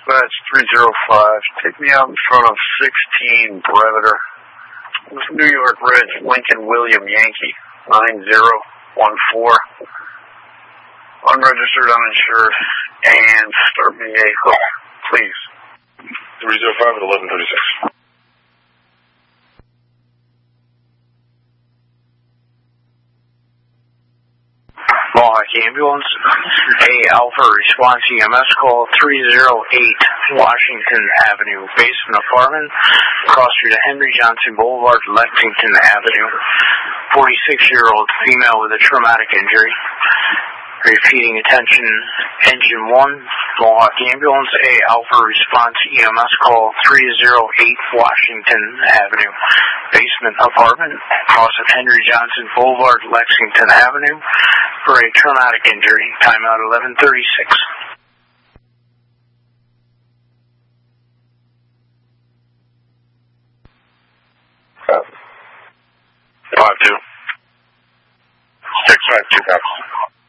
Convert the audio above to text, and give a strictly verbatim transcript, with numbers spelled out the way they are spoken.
That's three zero five. Take me out in front of sixteen Breveter. With New York Reds, Lincoln William Yankee, nine zero one four. Unregistered, uninsured, and start me a call, please. three zero five at eleven thirty-six. Mohawk Ambulance, A Alpha response E M S call three zero eight Washington Avenue, basement apartment, cross street of Henry Johnson Boulevard, Lexington Avenue. forty-six-year-old female with a traumatic injury. Repeating attention, engine one, Mohawk Ambulance, A Alpha response E M S call three zero eight Washington Avenue, basement apartment, cross of Henry Johnson Boulevard, Lexington Avenue, for a traumatic injury. Timeout eleven thirty-six. five two. six five two,